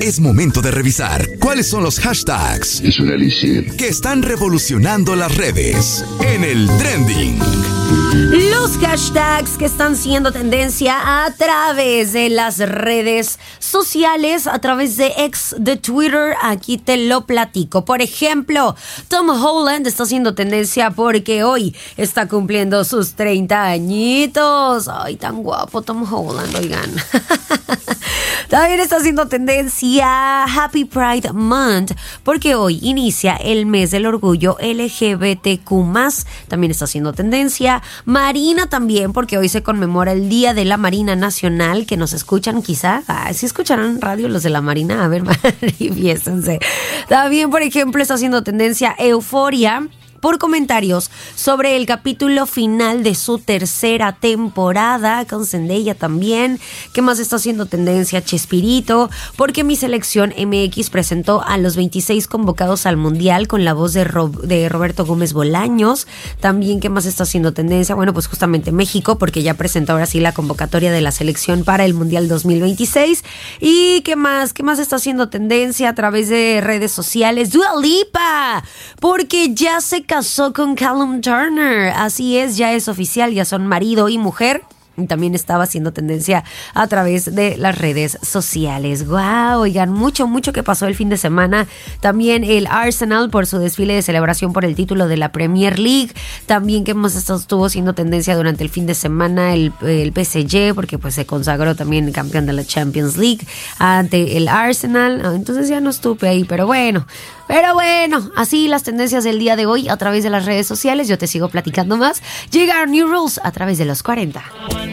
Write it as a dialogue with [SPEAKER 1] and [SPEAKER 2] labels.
[SPEAKER 1] Es momento de revisar cuáles son los hashtags
[SPEAKER 2] Es un elixir
[SPEAKER 1] que están revolucionando las redes en el trending.
[SPEAKER 3] Los hashtags que están siendo tendencia a través de las redes sociales, a través de X, de Twitter, aquí te lo platico. Por ejemplo, Tom Holland está haciendo tendencia porque hoy está cumpliendo sus 30 añitos. Ay, tan guapo Tom Holland, oigan. También está haciendo tendencia Happy Pride Month porque hoy inicia el mes del orgullo LGBTQ+. También está haciendo tendencia Marina también porque hoy se conmemora el Día de la Marina Nacional, que nos escuchan quizá. ¿Sí escucharán radio los de la Marina? A ver, manifiéstense. También, por ejemplo, está haciendo tendencia Euforia por comentarios sobre el capítulo final de su tercera temporada con Zendaya también. ¿Qué más está haciendo tendencia? Chespirito, porque mi selección MX presentó a los 26 convocados al Mundial con la voz de Roberto Gómez Bolaños. También, ¿qué más está haciendo tendencia? Bueno, pues justamente México, porque ya presentó ahora sí la convocatoria de la selección para el Mundial 2026. ¿Y qué más? ¿Qué más está haciendo tendencia a través de redes sociales? Dua Lipa, porque ya se casó con Callum Turner. Así es, ya es oficial, ya son marido y mujer. Y también estaba haciendo tendencia a través de las redes sociales. ¡Guau! Oigan, mucho que pasó el fin de semana. También el Arsenal por su desfile de celebración por el título de la Premier League. También que más estuvo haciendo tendencia durante el fin de semana el PSG, porque pues se consagró también campeón de la Champions League ante el Arsenal. Entonces ya no estuve ahí, pero bueno, así las tendencias del día de hoy a través de las redes sociales. Yo te sigo platicando más. Llegaron New Rules a través de los 40.